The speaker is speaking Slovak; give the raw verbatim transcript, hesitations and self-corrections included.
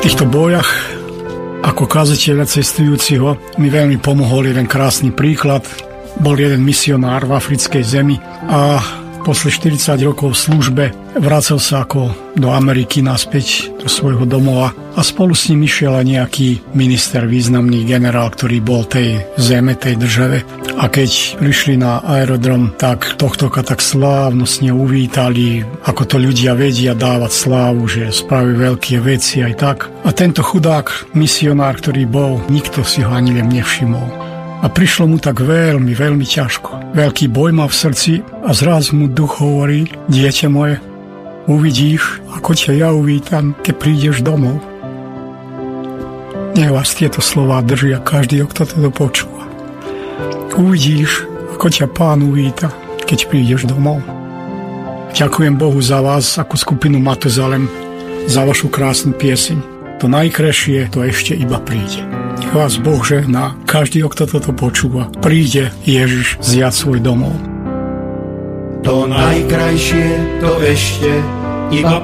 týchto bojoch ako kazateľa cestujúciho mi veľmi pomohol jeden krásny príklad. Bol jeden misionár v africkej zemi a posle štyridsať rokov v službe vracal sa ako do Ameriky naspäť do svojho domova a spolu s ním išiel aj nejaký minister, významný generál, ktorý bol tej zeme, tej države. A keď prišli na aerodrom, tak tohtoka tak slávnostne uvítali, ako to ľudia vedia dávať slávu, že spraví veľké veci aj tak. A tento chudák misionár, ktorý bol, nikto si ho ani len nevšimol. A prišlo mu tak veľmi, veľmi ťažko. Veľký boj má v srdci a zrazu mu duch hovorí: dieťa moje, uvidíš, ako ťa ja uvítam, keď prídeš domov. Nech vás tieto slová držia každý, kto to počúva. Uvidíš, ako ťa Pán uvíta, keď prídeš domov. Ďakujem Bohu za vás, ako skupinu Matuzalem, za vašu krásnu pieseň. To najkrajšie, to ešte iba príde. Nech vás Boh žehná, každý, kto toto počúva. Príde Ježiš zjať svoj domov. To najkrajšie, to ešte iba